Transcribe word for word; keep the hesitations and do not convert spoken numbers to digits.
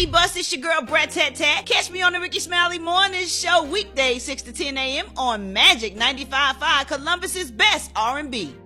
T-Bus, it's your girl Brat Tat Tat. Catch me on the Ricky Smiley Morning Show weekdays six to ten a.m. on Magic ninety-five point five, Columbus's best R and B.